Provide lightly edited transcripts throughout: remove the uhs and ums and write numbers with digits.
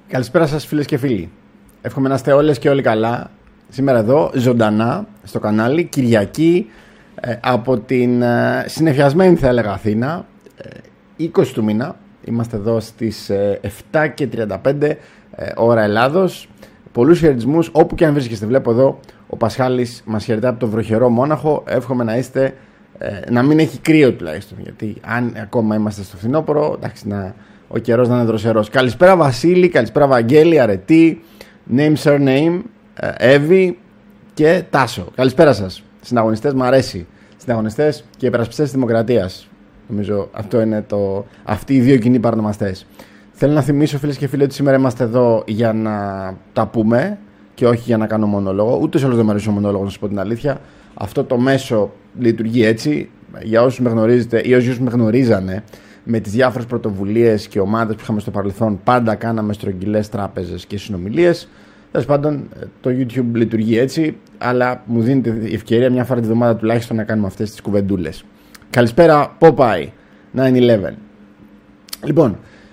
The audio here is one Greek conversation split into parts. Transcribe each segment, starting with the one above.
Καλησπέρα σας φίλες και φίλοι. Εύχομαι να είστε όλες και όλοι καλά. Σήμερα εδώ ζωντανά στο κανάλι Κυριακή από την συνεφιασμένη θα έλεγα Αθήνα, 20 του μήνα. Είμαστε εδώ στις 7:35 ώρα Ελλάδος. Πολλούς χαιρετισμούς όπου και αν βρίσκεστε. Βλέπω εδώ ο Πασχάλης μας χαιρετά από το βροχερό Μόναχο. Εύχομαι να είστε, να μην έχει κρύο τουλάχιστον, γιατί αν ακόμα είμαστε στο φθινόπωρο, εντάξει, ο καιρός να είναι δροσερός. Καλησπέρα Βασίλη, καλησπέρα Βαγγέλη, Αρετή, name, surname, Εύη και Τάσο. Καλησπέρα σας. Συναγωνιστές, μου αρέσει. Συναγωνιστές και υπερασπιστές της Δημοκρατίας. Νομίζω αυτό είναι αυτοί οι δύο κοινοί παρονομαστές. Θέλω να θυμίσω φίλες και φίλοι ότι σήμερα είμαστε εδώ για να τα πούμε και όχι για να κάνω μονόλογο. Ούτε σε όλους δεν μου αρέσει ο μονόλογος, να σας πω την αλήθεια. Αυτό το μέσο λειτουργεί έτσι. Για όσους με γνωρίζετε ή όσους με γνωρίζανε, με τις διάφορες πρωτοβουλίες και ομάδες που είχαμε στο παρελθόν, πάντα κάναμε στρογγυλές τράπεζες και συνομιλίες. Τέλος πάντων, το YouTube λειτουργεί έτσι, αλλά μου δίνεται η ευκαιρία μια φορά τη βδομάδα τουλάχιστον να κάνουμε αυτές τις κουβεντούλες. Καλησπέρα, Popeye 9/11. Λοιπόν,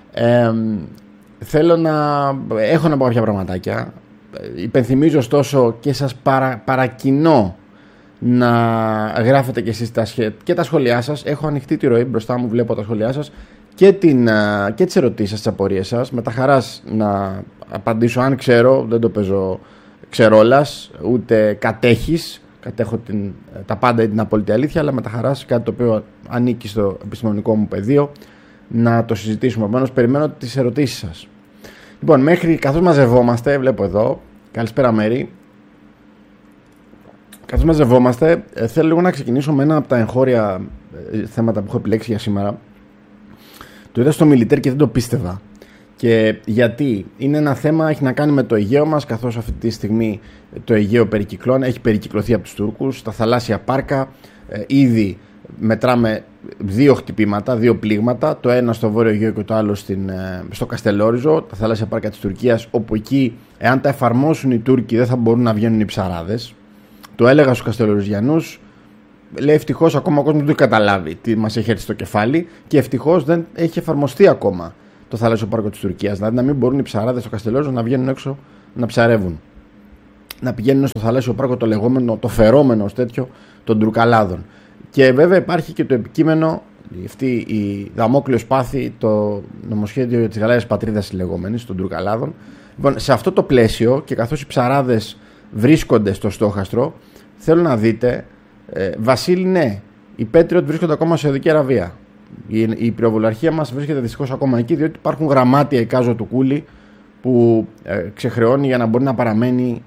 θέλω έχω να πω κάποια πραγματάκια. Υπενθυμίζω ωστόσο και σας παρακινώ να γράφετε και εσείς και τα σχόλιά σας. Έχω ανοιχτή τη ροή μπροστά μου, βλέπω τα σχόλιά σας και τις ερωτήσεις σας, τις απορίες σας. Με τα χαράς να απαντήσω αν ξέρω, δεν το παίζω ξερόλας, ούτε κατέχω τα πάντα ή την απόλυτη αλήθεια, αλλά με τα χαράς κάτι το οποίο ανήκει στο επιστημονικό μου πεδίο να το συζητήσουμε. Επομένως περιμένω τις ερωτήσεις σας. Λοιπόν, καθώς μαζευόμαστε, βλέπω εδώ, καλησπέρα Μέρη. Καθώς μαζευόμαστε, θέλω λίγο να ξεκινήσω με ένα από τα εγχώρια θέματα που έχω επιλέξει για σήμερα. Το είδα στο Μιλιτέρ και δεν το πίστευα. Και γιατί είναι ένα θέμα, έχει να κάνει με το Αιγαίο μας, καθώς αυτή τη στιγμή το Αιγαίο έχει περικυκλωθεί από τους Τούρκους, τα θαλάσσια πάρκα. Ήδη μετράμε 2 χτυπήματα, 2 πλήγματα, το ένα στο Βόρειο Αιγαίο και το άλλο στο Καστελόριζο, τα θαλάσσια πάρκα της Τουρκίας, όπου εκεί, εάν τα εφαρμόσουν οι Τούρκοι, δεν θα μπορούν να βγαίνουν οι ψαράδες. Το έλεγα στους Καστελοριζιανούς, λέει ευτυχώς ακόμα ο κόσμος δεν το έχει καταλάβει τι μας έχει έρθει στο κεφάλι και ευτυχώς δεν έχει εφαρμοστεί ακόμα το θαλάσσιο πάρκο της Τουρκίας. Δηλαδή να μην μπορούν οι ψαράδες στο Καστελόριζο να βγαίνουν έξω να ψαρεύουν. Να πηγαίνουν στο θαλάσσιο πάρκο το λεγόμενο, το φερόμενο ως τέτοιο των Τουρκαλάδων. Και βέβαια υπάρχει και το επικείμενο, αυτή η δαμόκλειο σπάθη, το νομοσχέδιο της γαλάζιας πατρίδας λεγόμενης των Τουρκαλάδων. Λοιπόν, σε αυτό το πλαίσιο και καθώς οι ψαράδες βρίσκονται στο στόχαστρο, θέλω να δείτε, Βασίλη, ναι, οι Patriot βρίσκονται ακόμα σε Σαουδική Αραβία. Η πυροβολαρχία μας βρίσκεται δυστυχώς ακόμα εκεί, διότι υπάρχουν γραμμάτια εικάζω του Κούλη που ξεχρεώνει για να μπορεί να παραμένει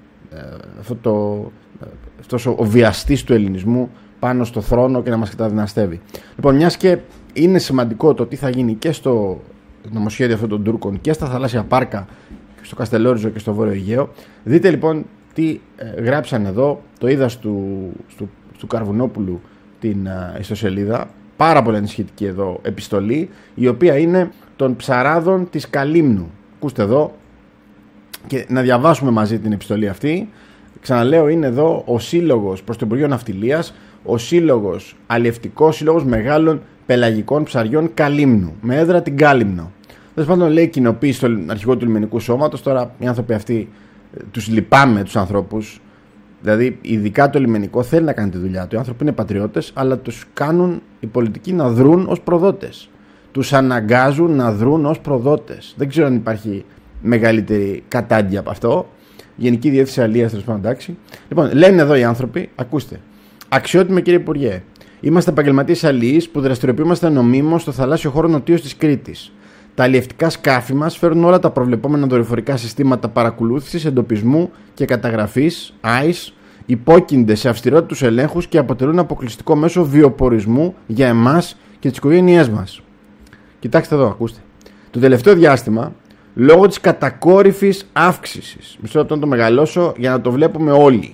αυτός ο βιαστής του ελληνισμού πάνω στο θρόνο και να μας καταδυναστεύει. Λοιπόν, μιας και είναι σημαντικό το τι θα γίνει και στο νομοσχέδιο αυτών των Τούρκων και στα θαλάσσια πάρκα, στο Καστελόριζο και στο Βόρειο Αιγαίο, δείτε λοιπόν τι γράψαν εδώ, το είδα του Καρβουνόπουλου την ιστοσελίδα, πάρα πολύ ενισχυτική εδώ επιστολή, η οποία είναι των ψαράδων της Καλύμνου. Ακούστε εδώ και να διαβάσουμε μαζί την επιστολή αυτή. Ξαναλέω, είναι εδώ ο σύλλογος προς το Υπουργείο Ναυτιλίας, ο σύλλογος αλλιευτικός, σύλλογος μεγάλων πελαγικών ψαριών Καλύμνου, με έδρα την Κάλυμνο. Τέλος πάντων, λέει κοινοποίηση στον αρχηγό του λιμενικού σώματος. Τώρα οι άνθρωποι αυτοί τους λυπάμαι, τους ανθρώπους. Δηλαδή, ειδικά το λιμενικό θέλει να κάνει τη δουλειά του. Οι άνθρωποι είναι πατριώτες, αλλά τους κάνουν οι πολιτικοί να δρουν ως προδότες. Τους αναγκάζουν να δρουν ως προδότες. Δεν ξέρω αν υπάρχει μεγαλύτερη κατάντια από αυτό. Γενική Διεύθυνση Αλίας, τέλος πάντων, εντάξει. Λοιπόν, λένε εδώ οι άνθρωποι, ακούστε. Αξιότιμε κύριε Υπουργέ, είμαστε επαγγελματίες αλληλείς που δραστηριοποιούμαστε νομίμως στο θαλάσσιο χώρο νοτίως της Κρήτης. Τα αλλιευτικά σκάφη μας φέρουν όλα τα προβλεπόμενα δορυφορικά συστήματα παρακολούθησης, εντοπισμού και καταγραφής, ICE, υπόκεινται σε αυστηρότητους ελέγχους και αποτελούν αποκλειστικό μέσο βιοπορισμού για εμάς και τις οικογένειές μας. Κοιτάξτε εδώ, ακούστε. Το τελευταίο διάστημα, λόγω της κατακόρυφης αύξησης, μισό λεπτό να το μεγαλώσω για να το βλέπουμε όλοι.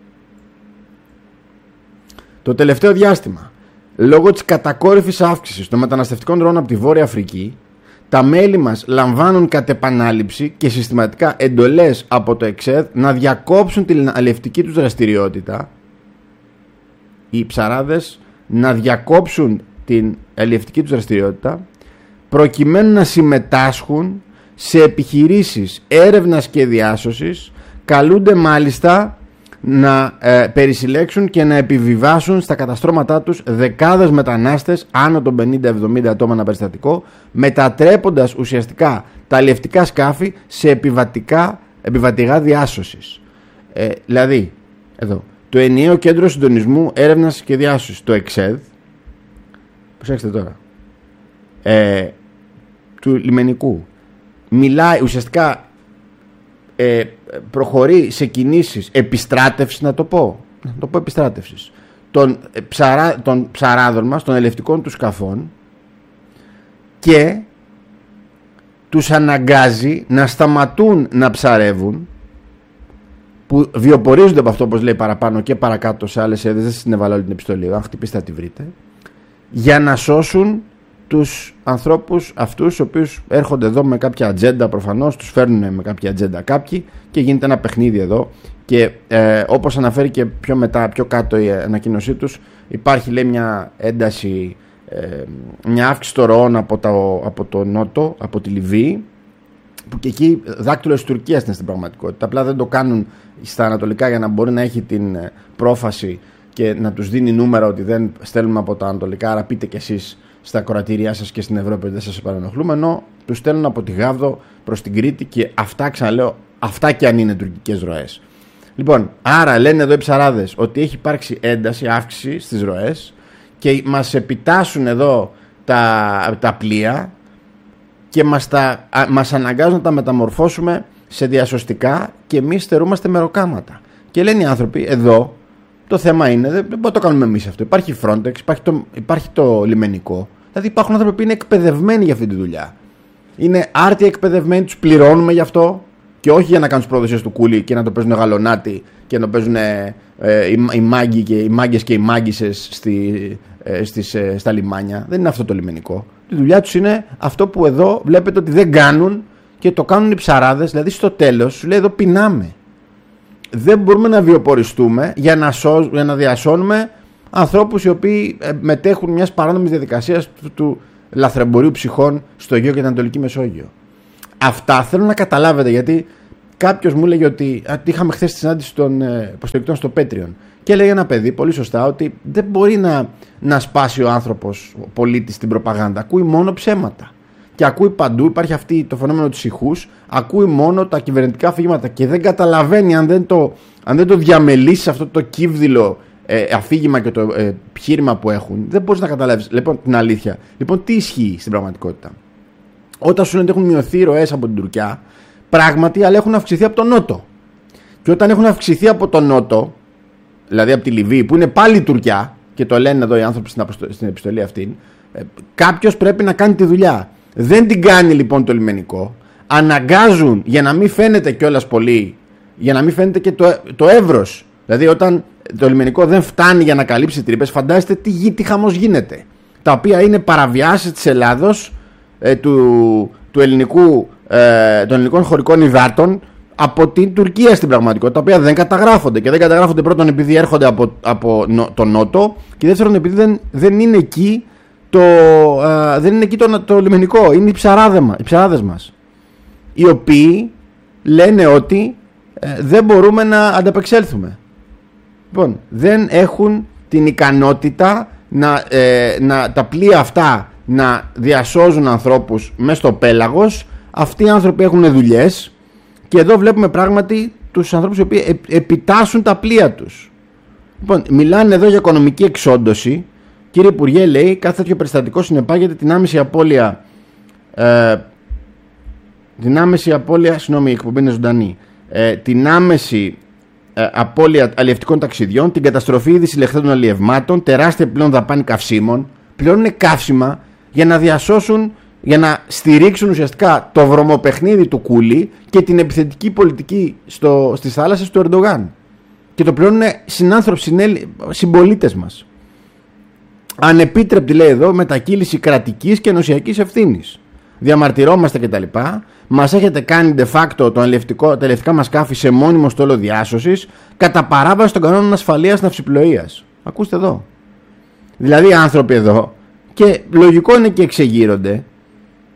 Το τελευταίο διάστημα, λόγω της κατακόρυφης αύξησης των μεταναστευτικών ροών από τη Βόρεια Αφρική, τα μέλη μας λαμβάνουν κατ' επανάληψη και συστηματικά εντολές από το ΕΞΕΔ να διακόψουν την αλλιευτική τους δραστηριότητα. Οι ψαράδες να διακόψουν την αλλιευτική τους δραστηριότητα προκειμένου να συμμετάσχουν σε επιχειρήσεις έρευνας και διάσωσης καλούνται μάλιστα να περισυλλέξουν και να επιβιβάσουν στα καταστρώματά τους δεκάδες μετανάστες άνω των 50-70 ατόμων ένα περιστατικό, μετατρέποντας ουσιαστικά τα αλλιευτικά σκάφη σε επιβατικά διάσωσης. Δηλαδή, εδώ, το ενιαίο κέντρο συντονισμού έρευνας και διάσωσης, το ΕΞΕΔ, προσέξτε τώρα, του λιμενικού, μιλάει ουσιαστικά, προχωρεί σε κινήσεις επιστράτευσης, να το πω επιστράτευσης των ψαράδων μας, των ελευτικών του σκαφών, και τους αναγκάζει να σταματούν να ψαρεύουν, που βιοπορίζονται από αυτό, όπως λέει παραπάνω και παρακάτω σε άλλες έδρες, δεν σας την έβαλα όλη την επιστολή, αν χτυπήσετε θα τη βρείτε, για να σώσουν τους ανθρώπους αυτούς, οι οποίους έρχονται εδώ με κάποια ατζέντα, προφανώς τους φέρνουν με κάποια ατζέντα κάποιοι και γίνεται ένα παιχνίδι εδώ. Και όπως αναφέρει και πιο κάτω η ανακοίνωσή τους, υπάρχει, λέει, μια ένταση, μια αύξηση των ροών από το νότο, από τη Λιβύη, που και εκεί δάκτυλο της Τουρκίας είναι στην πραγματικότητα. Απλά δεν το κάνουν στα ανατολικά για να μπορεί να έχει την πρόφαση και να τους δίνει νούμερα ότι δεν στέλνουμε από τα ανατολικά, άρα πείτε κι εσείς στα κορατήριά σας και στην Ευρώπη δεν σας παρανοχλούμε, ενώ τους στέλνουν από τη Γάβδο προς την Κρήτη, και αυτά, ξαναλέω, αυτά και αν είναι τουρκικές ροές. Λοιπόν, άρα λένε εδώ οι ψαράδες ότι έχει υπάρξει ένταση, αύξηση στις ροές, και μας επιτάσσουν εδώ τα πλοία και μας αναγκάζουν να τα μεταμορφώσουμε σε διασωστικά, και εμείς στερούμαστε μεροκάματα. Και λένε οι άνθρωποι, εδώ το θέμα είναι, δεν μπορούμε να το κάνουμε εμείς αυτό. Υπάρχει η Frontex, υπάρχει το λιμενικό. Δηλαδή υπάρχουν άνθρωποι που είναι εκπαιδευμένοι για αυτή τη δουλειά. Είναι άρτια εκπαιδευμένοι, τους πληρώνουμε γι' αυτό, και όχι για να κάνουν τις προδοσίες του κούλι και να το παίζουν γαλονάτι και να το παίζουν οι μάγκες και οι μάγκισσες στα λιμάνια. Δεν είναι αυτό το λιμενικό. Η δουλειά τους είναι αυτό που εδώ βλέπετε ότι δεν κάνουν, και το κάνουν οι ψαράδες. Δηλαδή στο τέλος σου λέει, εδώ πεινάμε. Δεν μπορούμε να βιοποριστούμε για να διασώνουμε ανθρώπους οι οποίοι μετέχουν μιας παράνομης διαδικασίας του λαθρεμπορίου ψυχών στο Αιγαίο και την Ανατολική Μεσόγειο. Αυτά θέλω να καταλάβετε, γιατί κάποιος μου έλεγε ότι είχαμε χθες τη συνάντηση των υποστηρικτών στο Patreon, και έλεγε ένα παιδί πολύ σωστά ότι δεν μπορεί να σπάσει ο άνθρωπος, ο πολίτης, την προπαγάνδα. Ακούει μόνο ψέματα. Και ακούει παντού, υπάρχει το φαινόμενο της ηχούς, ακούει μόνο τα κυβερνητικά αφήγηματα και δεν καταλαβαίνει, αν δεν το διαμελήσει αυτό το κύβδηλο αφήγημα και το επιχείρημα που έχουν, δεν μπορείς να καταλάβεις λοιπόν την αλήθεια. Λοιπόν, τι ισχύει στην πραγματικότητα? Όταν σου λένε ότι έχουν μειωθεί οι ροές από την Τουρκία, πράγματι, αλλά έχουν αυξηθεί από τον Νότο. Και όταν έχουν αυξηθεί από τον Νότο, δηλαδή από τη Λιβύη, που είναι πάλι η Τουρκία, και το λένε εδώ οι άνθρωποι στην επιστολή αυτή, κάποιος πρέπει να κάνει τη δουλειά. Δεν την κάνει λοιπόν το λιμενικό. Αναγκάζουν, για να μην φαίνεται κιόλας πολύ, για να μην φαίνεται και το εύρος. Δηλαδή, όταν το λιμενικό δεν φτάνει για να καλύψει τρύπες, φαντάζεστε τι χαμός γίνεται. Τα οποία είναι παραβιάσεις της Ελλάδος, των ελληνικών χωρικών υδάτων από την Τουρκία στην πραγματικότητα, τα οποία δεν καταγράφονται. Και δεν καταγράφονται πρώτον επειδή έρχονται από τον Νότο, και δεύτερον επειδή δεν είναι εκεί το λιμενικό. Είναι οι ψαράδες μας, οι οποίοι λένε ότι δεν μπορούμε να ανταπεξέλθουμε. Λοιπόν, δεν έχουν την ικανότητα τα πλοία αυτά να διασώζουν ανθρώπους μέσα στο πέλαγος. Αυτοί οι άνθρωποι έχουν δουλειές, και εδώ βλέπουμε πράγματι τους ανθρώπους οι οποίοι επιτάσσουν τα πλοία τους. Λοιπόν, μιλάνε εδώ για οικονομική εξόντωση. Κύριε Υπουργέ, λέει, κάθε τέτοιο περιστατικό συνεπάγεται την άμεση απώλεια. Συγγνώμη, η εκπομπή είναι ζωντανή. Την άμεση απώλεια αλλιευτικών ταξιδιών, την καταστροφή ήδη συλλεχθέντων αλλιευμάτων, τεράστια πλέον δαπάνη καυσίμων. Πληρώνουν καύσιμα για να διασώσουν, για να στηρίξουν ουσιαστικά το βρωμοπαιχνίδι του Κούλι και την επιθετική πολιτική στις θάλασσες του Ερντογάν. Και το πληρώνουν συνάνθρωποι, συμπολίτες μας. Ανεπίτρεπτη, λέει εδώ, μετακύληση κρατικής και ενωσιακής ευθύνης. Διαμαρτυρόμαστε κτλ. Μας έχετε κάνει de facto τα ελευτικά μας σκάφη σε μόνιμο στόλο διάσωσης, κατά παράβαση των κανόνων ασφαλείας ναυσιπλοείας. Ακούστε εδώ. Δηλαδή, οι άνθρωποι εδώ, και λογικό είναι και εξεγείρονται,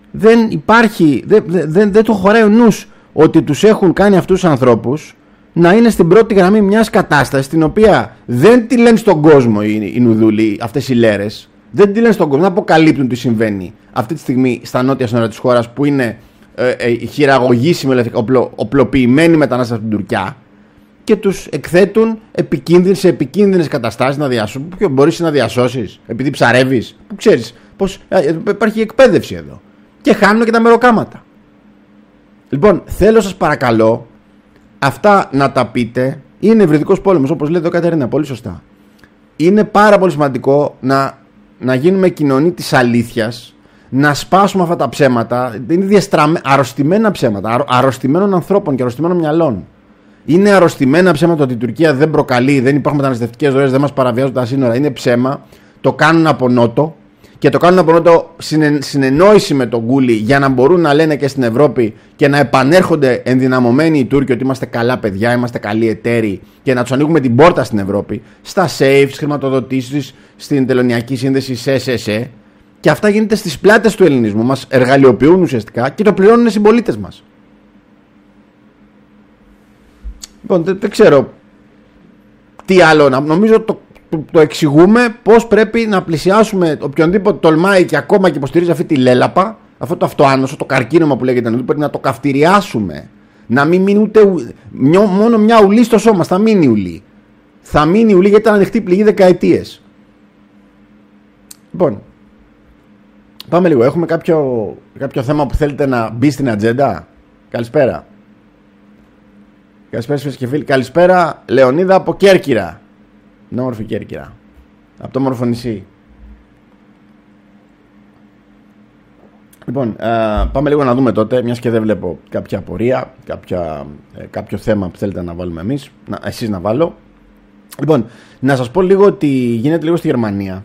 δεν υπάρχει, δεν το χωράει ο νους ότι τους έχουν κάνει αυτούς τους ανθρώπους να είναι στην πρώτη γραμμή μιας κατάστασης στην οποία δεν τη λένε στον κόσμο οι νουδούλοι, αυτές οι λέρες, δεν τη λένε στον κόσμο, δεν αποκαλύπτουν τι συμβαίνει αυτή τη στιγμή στα νότια σύνορα της χώρας που είναι χειραγωγήσιμοι, οπλοποιημένοι μετανάστες από την Τουρκία, και τους εκθέτουν σε επικίνδυνες καταστάσεις να διασώσουν. Ποιο μπορείς να διασώσεις επειδή ψαρεύεις, που ξέρεις πως υπάρχει εκπαίδευση εδώ, και χάνουν και τα μεροκάματα. Λοιπόν, θέλω σας παρακαλώ αυτά να τα πείτε. Είναι ευρυδικός πόλεμος, όπως λέει εδώ Κατερίνα, πολύ σωστά. Είναι πάρα πολύ σημαντικό να γίνουμε κοινωνοί της αλήθειας, να σπάσουμε αυτά τα ψέματα. Είναι αρρωστημένα ψέματα, αρρωστημένων ανθρώπων και αρρωστημένων μυαλών. Είναι αρρωστημένα ψέματα ότι η Τουρκία δεν προκαλεί, δεν υπάρχουν μεταναστευτικές ροές, δεν μας παραβιάζουν τα σύνορα. Είναι ψέμα. Το κάνουν από Νότο. Και το κάνουν από Νότο συνεννόηση με τον Γκούλι για να μπορούν να λένε και στην Ευρώπη και να επανέρχονται ενδυναμωμένοι οι Τούρκοι ότι είμαστε καλά παιδιά, είμαστε καλοί εταίροι, και να τους ανοίγουμε την πόρτα στην Ευρώπη, στα safe, στις χρηματοδοτήσεις, στην τελωνιακή σύνδεση ΣΕΣΕ. Και αυτά γίνεται στις πλάτες του ελληνισμού. Μας εργαλειοποιούν ουσιαστικά και το πληρώνουν οι συμπολίτες μας. Λοιπόν, δεν ξέρω τι άλλο να. Νομίζω το εξηγούμε πώς πρέπει να πλησιάσουμε οποιονδήποτε τολμάει και ακόμα και υποστηρίζει αυτή τη λέλαπα, αυτό το αυτοάνωσο, το καρκίνωμα που λέγεται, πρέπει να το καυτηριάσουμε. Να μην μείνει ούτε μόνο μια ουλή στο σώμα, θα μείνει ουλή. Θα μείνει ουλή γιατί ήταν ανοιχτή πληγή δεκαετίες. Λοιπόν, πάμε λίγο. Έχουμε κάποιο θέμα που θέλετε να μπει στην ατζέντα? Καλησπέρα. Καλησπέρα φίλες και φίλοι. Καλησπέρα Λεωνίδα από Κέρκυρα. Την όμορφη Κέρκυρα. Από το όμορφο νησί. Λοιπόν, πάμε λίγο να δούμε τότε, μιας και δεν βλέπω κάποια απορία, κάποιο θέμα που θέλετε να βάλουμε εσείς να βάλω. Λοιπόν, να σας πω λίγο ότι γίνεται λίγο στη Γερμανία.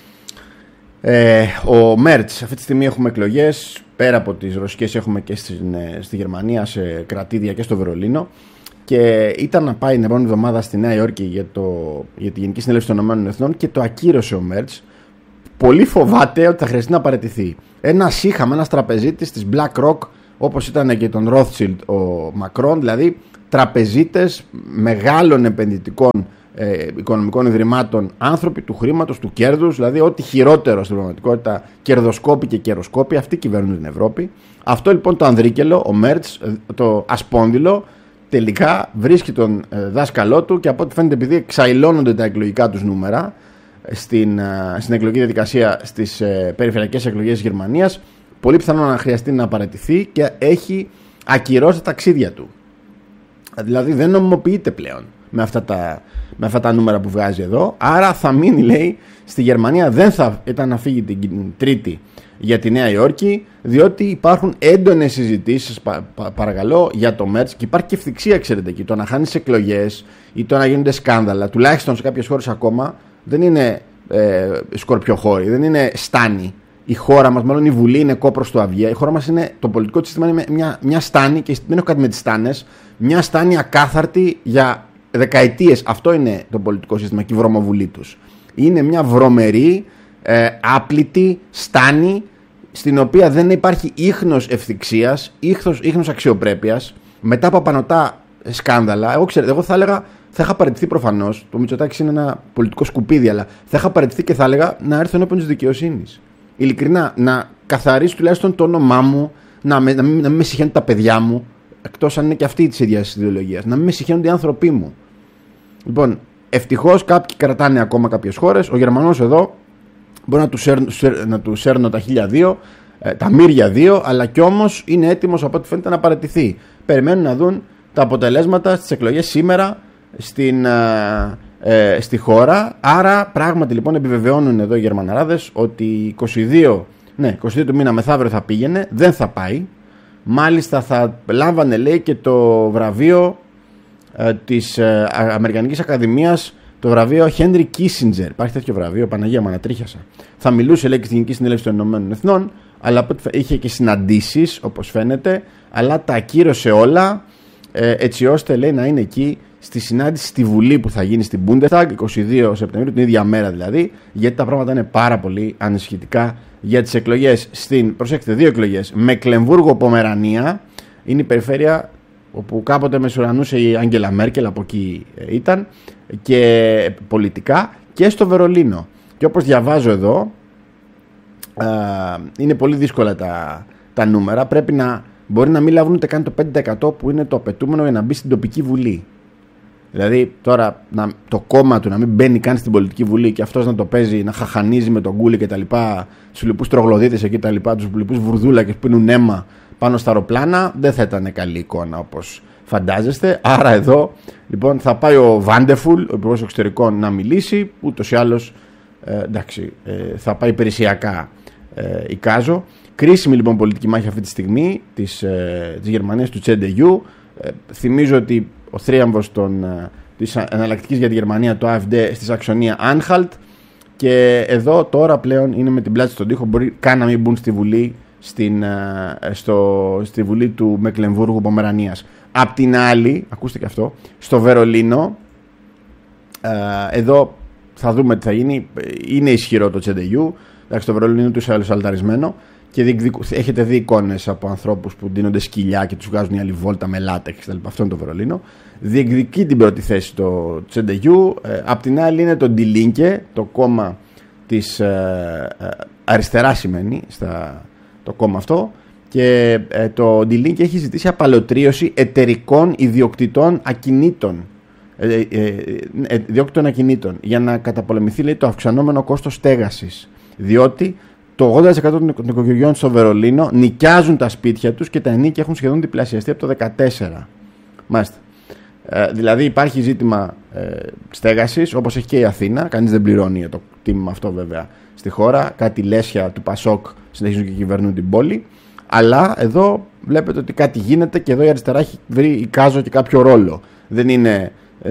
Ο Μέρτς, αυτή τη στιγμή έχουμε εκλογές, πέρα από τις ρωσικές έχουμε και στη Γερμανία, σε κρατήδια και στο Βερολίνο. Και ήταν να πάει την επόμενη εβδομάδα στη Νέα Υόρκη για τη Γενική Συνέλευση των Ηνωμένων Εθνών και το ακύρωσε ο Μέρτς. Πολύ φοβάται ότι θα χρειαστεί να παραιτηθεί. Ένας τραπεζίτης της BlackRock, όπως ήταν και τον Rothschild ο Μακρόν, δηλαδή τραπεζίτες μεγάλων επενδυτικών οικονομικών ιδρυμάτων, άνθρωποι του χρήματος, του κέρδους, δηλαδή ό,τι χειρότερο στην πραγματικότητα, κερδοσκόποι και καιροσκόποι, αυτοί κυβερνούν την Ευρώπη. Αυτό λοιπόν το ανδρίκελο, ο Μέρτς, το ασπόνδυλο, τελικά βρίσκει τον δάσκαλό του, και από ό,τι φαίνεται, επειδή εξαϊλώνονται τα εκλογικά τους νούμερα στην εκλογική διαδικασία στις περιφερειακές εκλογές της Γερμανίας, πολύ πιθανό να χρειαστεί να παραιτηθεί και έχει ακυρώσει τα ταξίδια του. Δηλαδή δεν νομιμοποιείται πλέον με αυτά τα νούμερα που βγάζει εδώ. Άρα θα μείνει, λέει, στη Γερμανία. Δεν θα ήταν να φύγει την Τρίτη για τη Νέα Υόρκη, διότι υπάρχουν έντονες συζητήσεις, παρακαλώ, για το Μέρτς, και υπάρχει και ευθυξία, ξέρετε, εκεί. Το να χάνεις εκλογές ή το να γίνονται σκάνδαλα, τουλάχιστον σε κάποιες χώρες ακόμα, δεν είναι σκορπιοχώρη, δεν είναι στάνη. Η χώρα μας, μάλλον η Βουλή, είναι κόπρος του αυγία. Η χώρα μας είναι, το πολιτικό σύστημα είναι μια στάνη, και δεν έχω κάτι με τις στάνες, μια στάνη ακάθαρτη για δεκαετίες. Αυτό είναι το πολιτικό σύστημα και η βρωμοβουλή τους. Είναι μια βρωμερή, άπλητη στάνη, στην οποία δεν υπάρχει ίχνος ευθυξίας, ίχνος αξιοπρέπειας, μετά από απανωτά σκάνδαλα. Εγώ θα έλεγα, θα είχα παραιτηθεί προφανώς. Το Μητσοτάκης είναι ένα πολιτικό σκουπίδι, αλλά θα είχα παραιτηθεί και θα έλεγα να έρθω ενώπιον της δικαιοσύνης. Ειλικρινά, να καθαρίσει τουλάχιστον το όνομά μου, να μην με συχαίνουν τα παιδιά μου, εκτός αν είναι και αυτή της ίδιας ιδεολογίας, να μην με συχαίνονται οι άνθρωποι μου. Λοιπόν, ευτυχώς κάποιοι κρατάνε ακόμα κάποιες χώρες. Ο Γερμανός εδώ μπορεί να του σέρνω τα 1002, τα μύρια 2, αλλά κι όμως είναι έτοιμος από ό,τι φαίνεται να παραιτηθεί. Περιμένουν να δουν τα αποτελέσματα στις εκλογές σήμερα στη χώρα. Άρα πράγματι λοιπόν επιβεβαιώνουν εδώ οι Γερμαναράδες ότι 22 του μήνα μεθαύριο θα πήγαινε, δεν θα πάει. Μάλιστα θα λάμβανε, λέει, και το βραβείο της Αμερικανικής Ακαδημίας, το βραβείο Henry Kissinger. Υπάρχει τέτοιο βραβείο, Παναγία μου, ανατρίχιασα. Θα μιλούσε, λέει, και στην Γενική Συνέλευση των Ηνωμένων Εθνών, αλλά είχε και συναντήσεις, όπως φαίνεται, αλλά τα ακύρωσε όλα, έτσι ώστε, λέει, να είναι εκεί στη συνάντηση στη Βουλή που θα γίνει στην Bundestag 22 Σεπτεμβρίου, την ίδια μέρα δηλαδή, γιατί τα πράγματα είναι πάρα πολύ ανησυχητικά για τις εκλογές στην, προσέξτε, 2 εκλογές, Μεκλεμβούργο-Πομερανία, είναι η περιφέρεια όπου κάποτε μεσουρανούσε η Άγγελα Μέρκελ, από εκεί ήταν, και πολιτικά, και στο Βερολίνο. Και όπως διαβάζω εδώ, είναι πολύ δύσκολα τα νούμερα, μπορεί να μην λάβουν ούτε καν το 5% που είναι το απαιτούμενο για να μπει στην τοπική βουλή. Δηλαδή τώρα το κόμμα του να μην μπαίνει καν στην πολιτική βουλή και αυτός να το παίζει, να χαχανίζει με τον Γκούλι και τα λοιπά, τους λοιπούς τρογλωδίτες εκεί τα λοιπά, τους λοιπούς βουρδούλακες που πίνουν αίμα πάνω στα αεροπλάνα, δεν θα ήταν καλή εικόνα όπως φαντάζεστε. Άρα εδώ λοιπόν θα πάει ο Βάντεφουλ, ο Υπουργός Εξωτερικών, να μιλήσει, ούτως ή άλλως θα πάει υπηρεσιακά, εικάζω. Κρίσιμη λοιπόν πολιτική μάχη αυτή τη στιγμή της Γερμανίας, του CDU. Θυμίζω ότι ο θρίαμβος της εναλλακτικής για τη Γερμανία, το AfD, στη Σαξονία, Anhalt, και εδώ τώρα πλέον είναι με την πλάτη στον τοίχο, μπορεί καν να μην μπουν στη Βουλή, στη Βουλή του Μεκλεμβούργου Πομερανίας. Απ' την άλλη, ακούστε και αυτό, στο Βερολίνο, εδώ θα δούμε τι θα γίνει, είναι ισχυρό το CDU, το Βερολίνο είναι τους άλλους αλταρισμένο, και έχετε δει εικόνες από ανθρώπους που δίνονται σκυλιά και τους βγάζουν η άλλη βόλτα με λάτεξ κτλ. Αυτό είναι το Βερολίνο. Διεκδικεί την πρώτη θέση το CDU. Απ' την άλλη είναι το Die Linke, το κόμμα της αριστερά σημαίνει το κόμμα αυτό. Και το Die Linke έχει ζητήσει απαλωτρίωση εταιρικών ιδιοκτητών ακινήτων. Για να καταπολεμηθεί, λέει, το αυξανόμενο κόστος στέγασης. Διότι το 80% των οικογενειών στο Βερολίνο νοικιάζουν τα σπίτια τους και τα ενοίκια έχουν σχεδόν διπλασιαστεί από το 2014. Μάλιστα. Δηλαδή υπάρχει ζήτημα στέγασης, όπως έχει και η Αθήνα. Κανείς δεν πληρώνει το τίμημα αυτό βέβαια στη χώρα. Κάτι λέσια του Πασόκ συνεχίζουν και κυβερνούν την πόλη. Αλλά εδώ βλέπετε ότι κάτι γίνεται και εδώ η αριστερά έχει βρει, εικάζω, και κάποιο ρόλο. Δεν είναι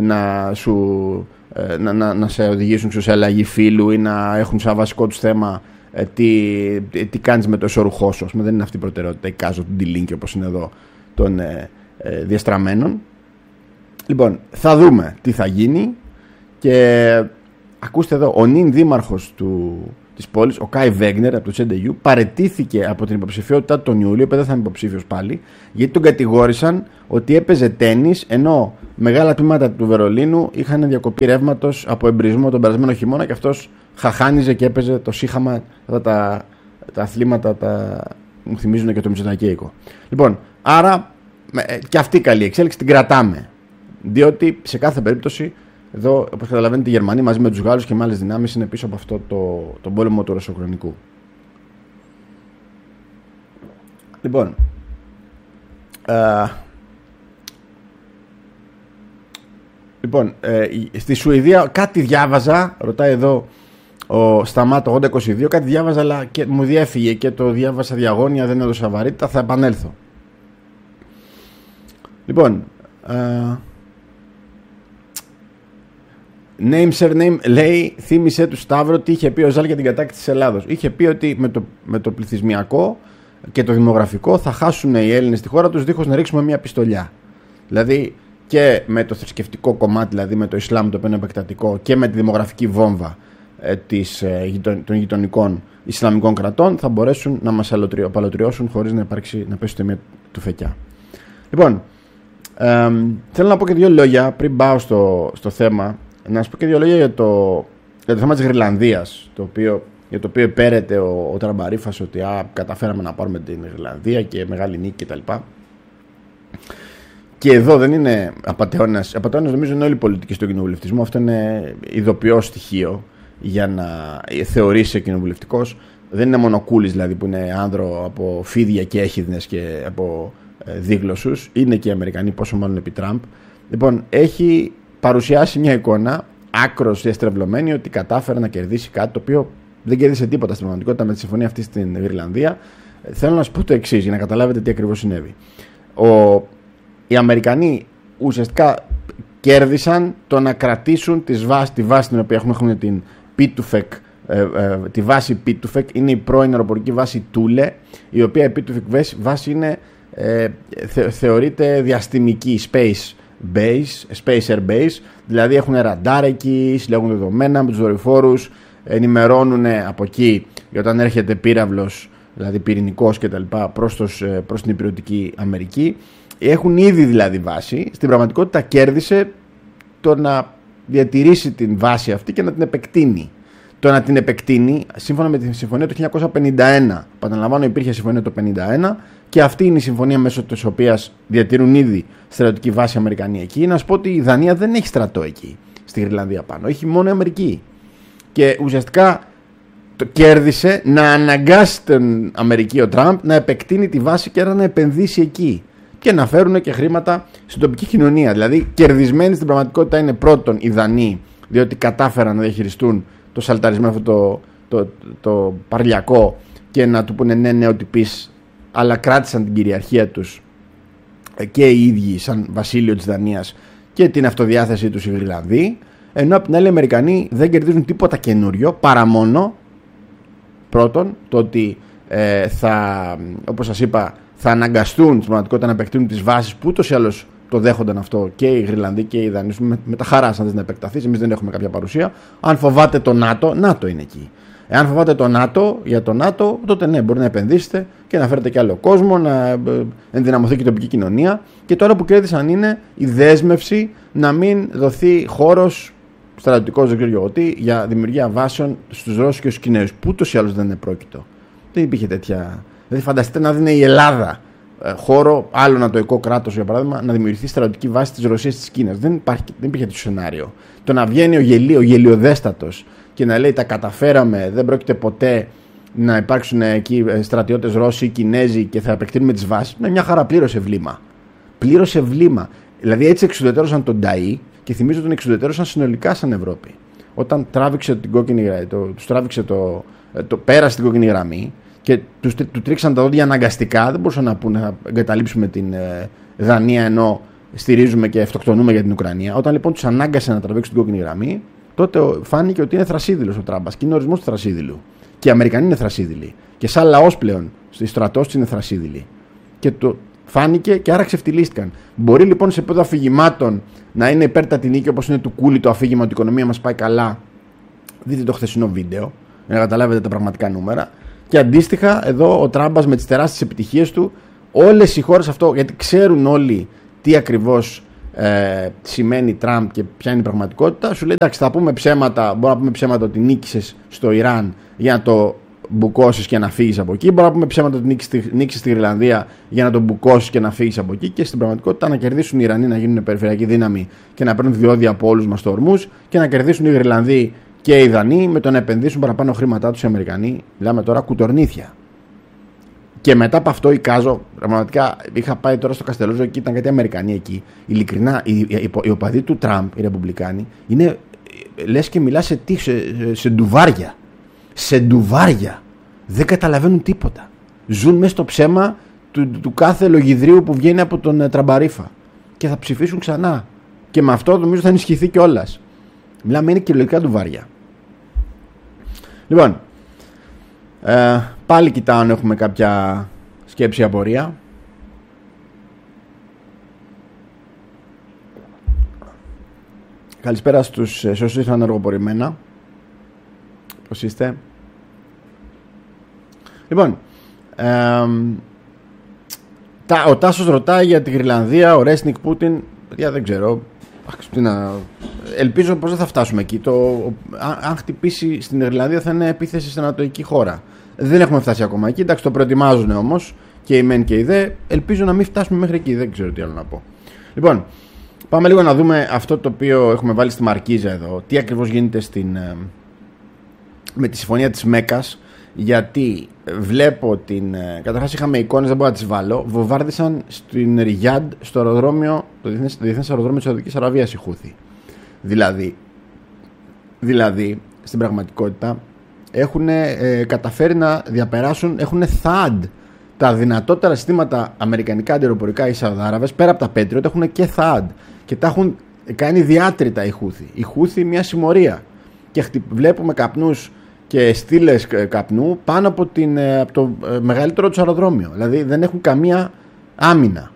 να σε οδηγήσουν σε αλλαγή φύλου ή να έχουν σαν βασικό τους θέμα τι κάνεις με το εσωρουχό σου. Δεν είναι αυτή η προτεραιότητα, εικάζω, του Die Linke, όπως είναι εδώ, των διαστραμμένων. Λοιπόν, θα δούμε τι θα γίνει. Και ακούστε εδώ, ο νυν δήμαρχος της πόλης, ο Κάι Βέγνερ από το CDU, παραιτήθηκε από την υποψηφιότητα τον Ιούλιο, δεν θα είναι υποψήφιος πάλι, γιατί τον κατηγόρησαν ότι έπαιζε τένις, ενώ μεγάλα τμήματα του Βερολίνου είχαν διακοπή ρεύματος από εμπρισμό τον περασμένο χειμώνα και αυτός χαχάνιζε και έπαιζε το σύχαμα. Αυτά τα αθλήματα μου θυμίζουν και το Μητσοτακέικο. Λοιπόν, άρα και αυτή η καλή εξέλιξη την κρατάμε. Διότι σε κάθε περίπτωση, εδώ, όπως καταλαβαίνετε, η Γερμανία μαζί με τους Γάλλους και με άλλες δυνάμεις είναι πίσω από αυτό τον πόλεμο του Ρωσοκρονικού. Λοιπόν, στη Σουηδία κάτι διάβαζα, ρωτάει εδώ ο Σταμάτα 8022, κάτι διάβαζα, αλλά και μου διέφυγε και το διάβασα διαγώνια, δεν έδωσα βαρύτητα, θα επανέλθω. Λοιπόν, name surname, λέει, θύμισε του Σταύρο τι είχε πει ο Ζάλ για την κατάκτηση της Ελλάδος. Είχε πει ότι με το πληθυσμιακό και το δημογραφικό θα χάσουν οι Έλληνες στη χώρα τους δίχως να ρίξουμε μια πιστολιά. Δηλαδή και με το θρησκευτικό κομμάτι, δηλαδή με το Ισλάμ, το οποίο είναι επεκτατικό, και με τη δημογραφική βόμβα των γειτονικών Ισλαμικών κρατών, θα μπορέσουν να μας απαλωτριώσουν χωρίς να πέσει το μία του φεκιά. Λοιπόν, θέλω να πω και δύο λόγια πριν πάω στο θέμα. Να σας πω και δύο λόγια για το θέμα της Γροιλανδίας, για το οποίο επέρεται ο Τραμπαρίφας ότι καταφέραμε να πάρουμε την Γροιλανδία και μεγάλη νίκη κτλ. Και εδώ δεν είναι απατεώνας. Απατεώνας νομίζω είναι όλη η πολιτική στον κοινοβουλευτισμό. Αυτό είναι ειδοποιό στοιχείο για να θεωρήσει κοινοβουλευτικός. Δεν είναι μόνο Κούλης δηλαδή που είναι άνδρο από φίδια και έχιδνες και από δίγλωσσους. Είναι και οι Αμερικανοί, πόσο μάλλον επί Τραμπ. Λοιπόν, έχει παρουσιάσει μια εικόνα άκρως διαστρεβλωμένη ότι κατάφερε να κερδίσει κάτι το οποίο δεν κέρδισε τίποτα στην πραγματικότητα με τη συμφωνία αυτή στην Ιρλανδία. Θέλω να σας πω το εξής για να καταλάβετε τι ακριβώς συνέβη. Οι Αμερικανοί ουσιαστικά κέρδισαν το να κρατήσουν τη βάση την οποία έχουν την Pituffik, τη βάση Pituffik, είναι η πρώην αεροπορική βάση Τούλε, η οποία η Pituffik βάση είναι, θεωρείται διαστημική, space air base, δηλαδή έχουν ραντάρ εκεί, συλλέγουν δεδομένα με τους δορυφόρους, ενημερώνουν από εκεί για όταν έρχεται πύραυλος, δηλαδή πυρηνικός κτλ. Προς την υπηρετική Αμερική. Έχουν ήδη δηλαδή βάση. Στην πραγματικότητα κέρδισε το να διατηρήσει την βάση αυτή και να την επεκτείνει. Το να την επεκτείνει, σύμφωνα με τη συμφωνία του 1951, επαναλαμβάνω, υπήρχε συμφωνία το 1951 και αυτή είναι η συμφωνία μέσω της οποίας διατηρούν ήδη στρατιωτική βάση Αμερικανοί εκεί. Να σου πω ότι η Δανία δεν έχει στρατό εκεί, στη Γρυλανδία πάνω. Έχει μόνο η Αμερική. Και ουσιαστικά το κέρδισε να αναγκάσει την Αμερική ο Τραμπ να επεκτείνει τη βάση και να επενδύσει εκεί. Και να φέρουν και χρήματα στην τοπική κοινωνία. Δηλαδή, κερδισμένοι στην πραγματικότητα είναι πρώτον οι Δανείοι, διότι κατάφεραν να διαχειριστούν το σαλταρισμένο αυτό το παρλιακό και να του πούνε ναι ότι πεις, αλλά κράτησαν την κυριαρχία τους και οι ίδιοι σαν βασίλειο της Δανίας και την αυτοδιάθεσή τους οι Γρυλανδοί, ενώ από την άλλη οι Αμερικανοί δεν κερδίζουν τίποτα καινούριο παρά μόνο πρώτον το ότι όπως σας είπα, θα αναγκαστούν στην πραγματικότητα να επεκτείνουν τις βάσεις που ούτως ή άλλως το δέχονταν αυτό και οι Γρυλανδοί και οι Δανείοι. Με τα χαρά σαν να επεκταθεί. Εμείς δεν έχουμε κάποια παρουσία. Αν φοβάται το ΝΑΤΟ είναι εκεί. Εάν φοβάται το ΝΑΤΟ, για το ΝΑΤΟ, τότε ναι, μπορεί να επενδύσετε και να φέρετε και άλλο κόσμο, να ενδυναμωθεί και η τοπική κοινωνία. Και τώρα που κέρδισαν είναι η δέσμευση να μην δοθεί χώρος στρατιωτικός, δεν ξέρω τι, για δημιουργία βάσεων στους Ρώσους και στους Κινέζους. Που ούτως ή άλλως δεν είναι πρόκειτο. Δεν υπήρχε τέτοια. Δηλαδή, φανταστείτε να δίνει η Ελλάδα χώρο, άλλο ανατοϊκό κράτος για παράδειγμα, να δημιουργηθεί στρατιωτική βάση της Ρωσίας και της Κίνας. Δεν υπήρχε τέτοιο σενάριο. Το να βγαίνει ο γελιοδέστατος και να λέει τα καταφέραμε, δεν πρόκειται ποτέ να υπάρξουν εκεί στρατιώτες Ρώσοι ή Κινέζοι και θα επεκτείνουμε τις βάσεις, με μια χαρά πλήρωσε βλήμα. Πλήρωσε βλήμα. Δηλαδή έτσι εξουδετερώσαν τον ΤΑΗ και θυμίζω τον εξουδετερώσαν συνολικά σαν Ευρώπη. Όταν τράβηξε την κόκκινη γραμμή, τους τράβηξε πέρασε την κόκκινη γραμμή. Και του τρίξαν τα δόντια αναγκαστικά. Δεν μπορούσαν να πούνε να εγκαταλείψουμε την Δανία ενώ στηρίζουμε και αυτοκτονούμε για την Ουκρανία. Όταν λοιπόν του ανάγκασε να τραβήξουν την κόκκινη γραμμή, τότε φάνηκε ότι είναι θρασίδηλος ο Τράμπας. Και είναι ορισμός του θρασίδηλου. Και οι Αμερικανοί είναι θρασίδηλοι. Και σαν λαός πλέον στη στρατός είναι θρασίδηλοι. Και το φάνηκε και άρα ξεφτυλίστηκαν. Μπορεί λοιπόν σε επίπεδο αφηγημάτων να είναι υπέρτατη νίκη όπως είναι του Κούλι το αφήγημα ότι η οικονομία μας πάει καλά. Δείτε το χθεσινό βίντεο για να καταλάβετε τα πραγματικά νούμερα. Και αντίστοιχα, εδώ ο Τράμπας με τις τεράστιες επιτυχίες του, όλες οι χώρες αυτό, γιατί ξέρουν όλοι τι ακριβώς σημαίνει Τραμπ και ποια είναι η πραγματικότητα, σου λέει εντάξει, θα πούμε ψέματα, μπορούμε να πούμε ψέματα ότι νίκησες στο Ιράν για να το μπουκώσεις και να φύγεις από εκεί. Μπορούμε να πούμε ψέματα ότι νίκησες στη Γρυλανδία για να το μπουκώσεις και να φύγεις από εκεί. Και στην πραγματικότητα να κερδίσουν οι Ιρανοί να γίνουν περιφερειακή δύναμη και να παίρνουν διόδια από όλους μας το Ορμούζ και να κερδίσουν οι Γρυλανδοί και οι Δανείοι με το να επενδύσουν παραπάνω χρήματά τους οι Αμερικανοί. Μιλάμε τώρα κουτορνήθια. Και μετά από αυτό εικάζω, πραγματικά είχα πάει τώρα στο Καστελόζο και ήταν κάτι Αμερικανοί εκεί. Ειλικρινά, οι οπαδοί του Τραμπ, οι Ρεπουμπλικάνοι, είναι λες και μιλά σε ντουβάρια. Σε ντουβάρια. Δεν καταλαβαίνουν τίποτα. Ζουν μέσα στο ψέμα του κάθε λογιδρίου που βγαίνει από τον Τραμπαρίφα. Και θα ψηφίσουν ξανά. Και με αυτό νομίζω θα ενισχυθεί κιόλας. Μιλάμε είναι κυριολεκτικά ντουβάρια. Λοιπόν, πάλι κοιτάω αν έχουμε κάποια σκέψη ή απορία. Καλησπέρα στους όσους ήρθαν αργοπορημένα. Πώς είστε? Λοιπόν, ο Τάσος ρωτάει για τη Γρυλανδία, ο Ρέσνικ Πούτιν. Για δεν ξέρω. Ελπίζω πως δεν θα φτάσουμε εκεί. Αν χτυπήσει στην Ιρλανδία θα είναι επίθεση σε ανατολική χώρα. Δεν έχουμε φτάσει ακόμα εκεί. Εντάξει, το προετοιμάζουν όμως και οι μεν και οι δε. Ελπίζω να μην φτάσουμε μέχρι εκεί. Δεν ξέρω τι άλλο να πω. Λοιπόν, πάμε λίγο να δούμε αυτό το οποίο έχουμε βάλει στη μαρκίζα εδώ. Τι ακριβώς γίνεται με τη συμφωνία της Μέκας. Γιατί βλέπω καταρχάς είχαμε εικόνες, δεν μπορώ να τις βάλω. Βομβάρδισαν στην Ριγιάντ, στο αεροδρόμιο, το διεθνές αεροδρόμιο της Σαουδικής Αραβίας οι Χούθη. Δηλαδή, στην πραγματικότητα έχουν καταφέρει να διαπεράσουν, έχουν THAAD, τα δυνατότερα συστήματα αμερικανικά αντιεροπορικά οι Σαουδάραβες, πέρα από τα Patriot, έχουν και THAAD και τα έχουν κάνει διάτρητα οι Χούθη. Οι Χούθη μια συμμορία και βλέπουμε καπνούς και στήλες καπνού πάνω από το μεγαλύτερο τους αεροδρόμιο. Δηλαδή δεν έχουν καμία άμυνα.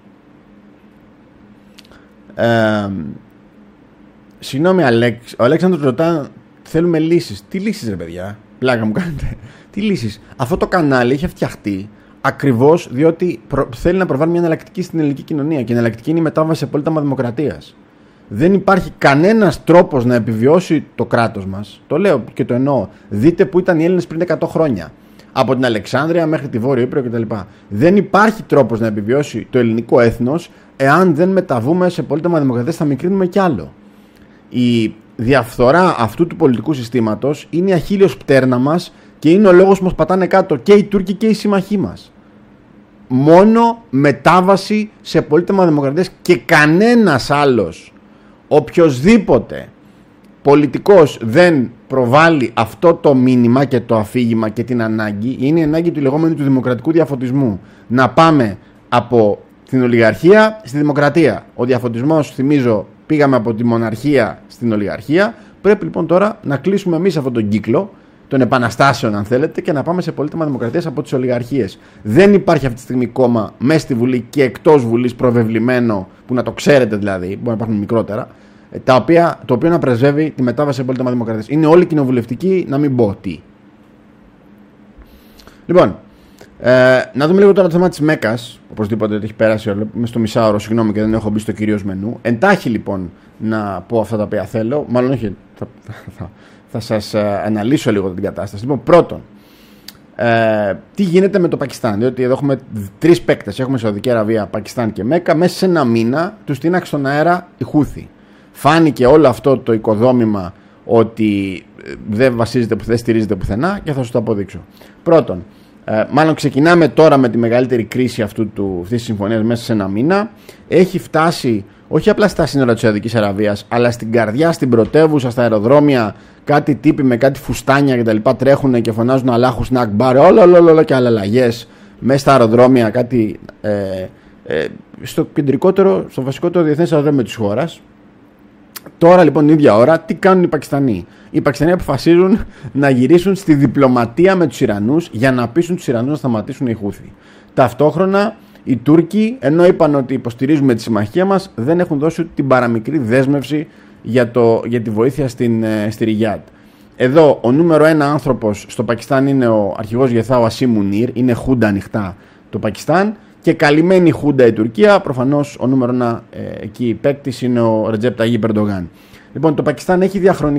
Συγγνώμη, ο Αλέξανδρος ρωτά θέλουμε λύσεις. Τι λύσεις, ρε παιδιά, πλάκα μου κάνετε. Τι λύσεις? Αυτό το κανάλι έχει φτιαχτεί ακριβώς διότι θέλει να προβάλλει μια εναλλακτική στην ελληνική κοινωνία. Και η εναλλακτική είναι η μετάβαση σε πολίτευμα δημοκρατίας. Δεν υπάρχει κανένας τρόπος να επιβιώσει το κράτος μας. Το λέω και το εννοώ. Δείτε που ήταν οι Έλληνες πριν 100 χρόνια. Από την Αλεξάνδρεια μέχρι τη Βόρειο Ήπειρο κτλ. Δεν υπάρχει τρόπος να επιβιώσει το ελληνικό έθνος εάν δεν μεταβούμε σε πολίτευμα δημοκρατίας. Θα μικρύνουμε κι άλλο. Η διαφθορά αυτού του πολιτικού συστήματος είναι η αχίλλειος πτέρνα μας και είναι ο λόγος που μας πατάνε κάτω και οι Τούρκοι και οι συμμαχοί μας. Μόνο μετάβαση σε πολίτευμα δημοκρατίας και κανένας άλλος, οποιοσδήποτε πολιτικός δεν προβάλλει αυτό το μήνυμα και το αφήγημα και την ανάγκη, είναι η ανάγκη του λεγόμενου του δημοκρατικού διαφωτισμού. Να πάμε από την ολιγαρχία στη δημοκρατία. Ο διαφωτισμός, θυμίζω, πήγαμε από τη μοναρχία στην ολιγαρχία. Πρέπει λοιπόν τώρα να κλείσουμε εμείς αυτόν τον κύκλο των επαναστάσεων, αν θέλετε, και να πάμε σε πολίτευμα δημοκρατίας από τις ολιγαρχίες. Δεν υπάρχει αυτή τη στιγμή κόμμα μέσα στη Βουλή και εκτός Βουλής προβεβλημένο, που να το ξέρετε δηλαδή, μπορεί να υπάρχουν μικρότερα, το οποίο να πρεσβεύει τη μετάβαση σε πολίτευμα δημοκρατίας. Είναι όλοι κοινοβουλευτικοί, να μην πω τι. Λοιπόν, να δούμε λίγο τώρα το θέμα της Μέκας. Οπωσδήποτε έχει πέρασει, είμαι στο μισάωρο, συγγνώμη και δεν έχω μπει στο κυρίως μενού. Εντάχει λοιπόν να πω αυτά τα οποία θέλω, μάλλον όχι, θα σας αναλύσω λίγο την κατάσταση. Λοιπόν, πρώτον, τι γίνεται με το Πακιστάν, διότι εδώ έχουμε τρεις παίκτες, έχουμε Σαουδική Αραβία, Πακιστάν και Μέκα, μέσα σε ένα μήνα τους τίναξε στον αέρα η Χούθη. Φάνηκε όλο αυτό το οικοδόμημα ότι δεν βασίζεται, δεν στηρίζεται πουθενά και θα σου το αποδείξω. Πρώτον, μάλλον ξεκινάμε τώρα με τη μεγαλύτερη κρίση αυτής της συμφωνίας μέσα σε ένα μήνα. Έχει φτάσει όχι απλά στα σύνορα της Σαουδικής Αραβίας, αλλά στην καρδιά, στην πρωτεύουσα, στα αεροδρόμια, κάτι τύποι με κάτι φουστάνια κτλ. Τρέχουν και φωνάζουν Αλάχου Σνακμπάρ, όλα και αλλαγές μέσα στα αεροδρόμια, κάτι στο κεντρικότερο, στο βασικότερο διεθνές αεροδρόμιο της χώρας. Τώρα λοιπόν την ίδια ώρα τι κάνουν οι Πακιστανοί? Οι Πακιστανοί αποφασίζουν να γυρίσουν στη διπλωματία με τους Ιρανούς για να πείσουν τους Ιρανούς να σταματήσουν οι Χούθη. Ταυτόχρονα οι Τούρκοι, ενώ είπαν ότι υποστηρίζουμε τη συμμαχία μας, δεν έχουν δώσει την παραμικρή δέσμευση για τη βοήθεια στη Ριγιάντ. Εδώ ο νούμερο ένα άνθρωπος στο Πακιστάν είναι ο αρχηγός Γεθάου Ασίμ Μουνίρ, είναι χούντα ανοιχτά το Πακιστάν και καλυμμένη χούντα η Τουρκία. Προφανώς ο νούμερο ένα εκεί παίκτης είναι ο Ρετζέπ Ταγίπ Ερντογάν. Λοιπόν, το Πακιστάν έχει διαχρονικά